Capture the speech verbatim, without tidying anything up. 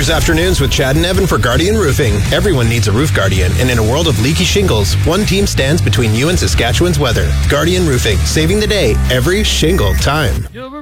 Weather's Afternoons with Chad and Evan for Guardian Roofing. Everyone needs a roof guardian, and in a world of leaky shingles, one team stands between you and Saskatchewan's weather. Guardian Roofing, saving the day every shingle time.